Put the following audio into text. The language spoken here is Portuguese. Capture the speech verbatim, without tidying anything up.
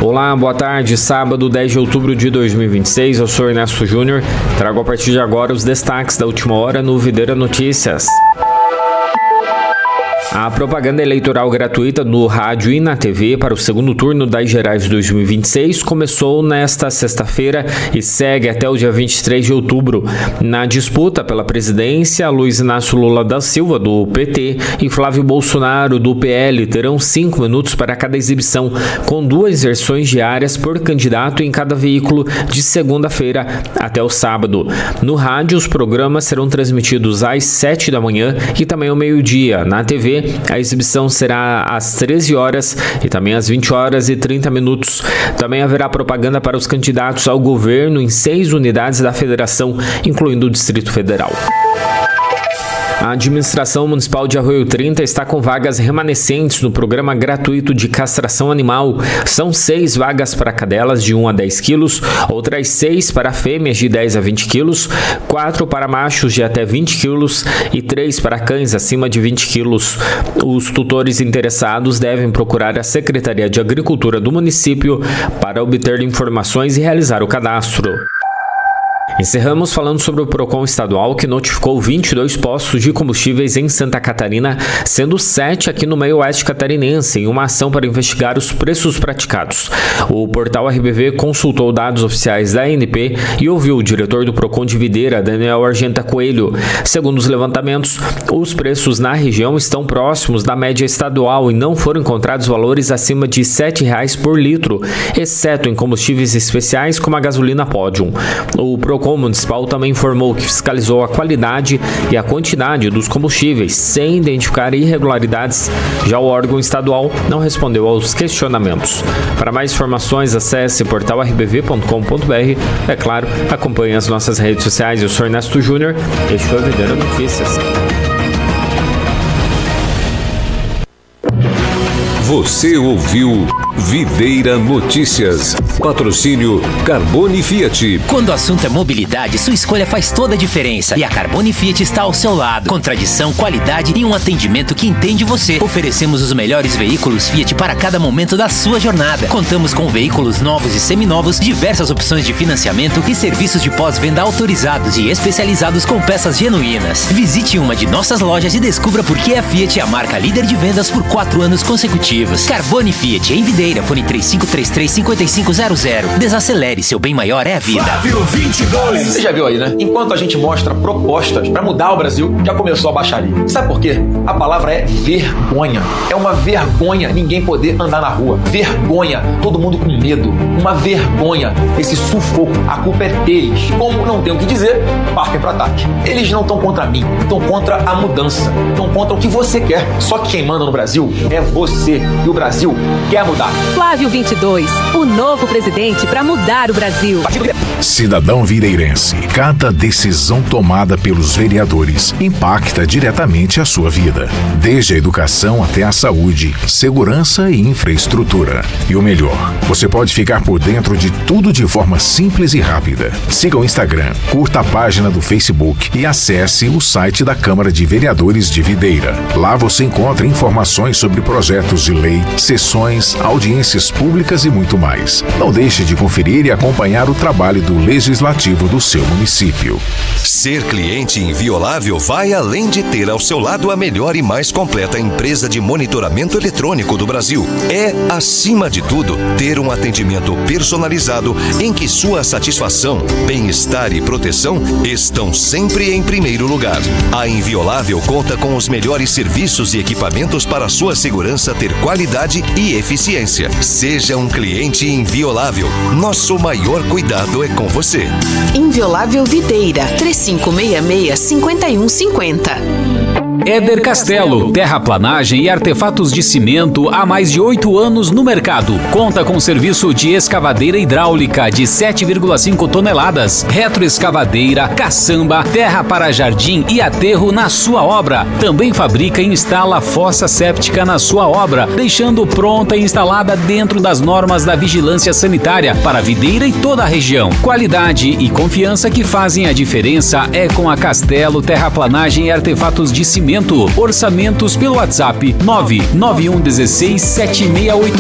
Olá, boa tarde, sábado dez de outubro de dois mil e vinte e seis, eu sou Ernesto Júnior, trago a partir de agora os destaques da última hora no Videira Notícias. A propaganda eleitoral gratuita no rádio e na T V para o segundo turno das Gerais de dois mil e vinte e seis começou nesta sexta-feira e segue até o dia vinte e três de outubro. Na disputa pela presidência, Luiz Inácio Lula da Silva, do P T, e Flávio Bolsonaro, do P L, terão cinco minutos para cada exibição, com duas versões diárias por candidato em cada veículo, de segunda-feira até o sábado. No rádio, os programas serão transmitidos às sete da manhã e também ao meio-dia. Na T V, a exibição será às treze horas e também às vinte horas e trinta minutos. Também haverá propaganda para os candidatos ao governo em seis unidades da federação, incluindo o Distrito Federal. A administração municipal de Arroio trinta está com vagas remanescentes no programa gratuito de castração animal. São seis vagas para cadelas de um a dez quilos, outras seis para fêmeas de dez a vinte quilos, quatro para machos de até vinte quilos e três para cães acima de vinte quilos. Os tutores interessados devem procurar a Secretaria de Agricultura do município para obter informações e realizar o cadastro. Encerramos falando sobre o Procon estadual, que notificou vinte e dois postos de combustíveis em Santa Catarina, sendo sete aqui no meio oeste catarinense, em uma ação para investigar os preços praticados. O portal R B V consultou dados oficiais da A N P e ouviu o diretor do Procon de Videira, Daniel Argenta Coelho. Segundo os levantamentos, os preços na região estão próximos da média estadual e não foram encontrados valores acima de sete reais por litro, exceto em combustíveis especiais como a gasolina Podium. O Procon O municipal também informou que fiscalizou a qualidade e a quantidade dos combustíveis, sem identificar irregularidades. Já o órgão estadual não respondeu aos questionamentos. Para mais informações, acesse portal r b v ponto com ponto b r. É claro, acompanhe as nossas redes sociais. Eu sou Ernesto Júnior, este foi o Videira Notícias. Você ouviu Videira Notícias. Patrocínio Carbone Fiat. Quando o assunto é mobilidade, sua escolha faz toda a diferença. E a Carbone Fiat está ao seu lado. Com tradição, qualidade e um atendimento que entende você. Oferecemos os melhores veículos Fiat para cada momento da sua jornada. Contamos com veículos novos e seminovos, diversas opções de financiamento e serviços de pós-venda autorizados e especializados com peças genuínas. Visite uma de nossas lojas e descubra por que a Fiat é a marca líder de vendas por quatro anos consecutivos. Carbone Fiat em Videira, fone três cinco três três, cinco cinco zero zero. Desacelere, seu bem maior é a vida. Flávio vinte e dois. Você já viu aí, né? Enquanto a gente mostra propostas pra mudar o Brasil, já começou a baixaria. Sabe por quê? A palavra é vergonha. É uma vergonha ninguém poder andar na rua. Vergonha, todo mundo com medo. Uma vergonha, esse sufoco. A culpa é deles. Como não tem o que dizer, partem pro ataque. Eles não estão contra mim, estão contra a mudança. Estão contra o que você quer. Só que quem manda no Brasil é você. E o Brasil quer mudar. Flávio vinte e dois, o novo presidente para mudar o Brasil. Cidadão videirense, cada decisão tomada pelos vereadores impacta diretamente a sua vida. Desde a educação até a saúde, segurança e infraestrutura. E o melhor, você pode ficar por dentro de tudo de forma simples e rápida. Siga o Instagram, curta a página do Facebook e acesse o site da Câmara de Vereadores de Videira. Lá você encontra informações sobre projetos de lei, sessões, audiências públicas e muito mais. Não deixe de conferir e acompanhar o trabalho do Legislativo do seu município. Ser cliente inviolável vai além de ter ao seu lado a melhor e mais completa empresa de monitoramento eletrônico do Brasil. É, acima de tudo, ter um atendimento personalizado em que sua satisfação, bem-estar e proteção estão sempre em primeiro lugar. A Inviolável conta com os melhores serviços e equipamentos para sua segurança ter qualidade e eficiência. Seja um cliente inviolável. Nosso maior cuidado é com você. Inviolável Videira, três cinco seis seis, cinco um cinco zero. Éder Castelo, terraplanagem e artefatos de cimento há mais de oito anos no mercado. Conta com serviço de escavadeira hidráulica de sete vírgula cinco toneladas, retroescavadeira, caçamba, terra para jardim e aterro na sua obra. Também fabrica e instala fossa séptica na sua obra, deixando pronta e instalada dentro das normas da vigilância sanitária para Videira e toda a região. Qualidade e confiança que fazem a diferença é com a Castelo Terraplanagem e Artefatos de Cimento. Orçamentos pelo WhatsApp nove nove um um seis, sete seis oito